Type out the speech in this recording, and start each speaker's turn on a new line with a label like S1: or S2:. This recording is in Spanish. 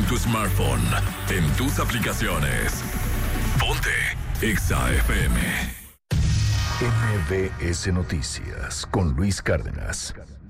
S1: tu smartphone, en tus aplicaciones. Ponte Exa FM.
S2: MBS Noticias con Luis Cárdenas.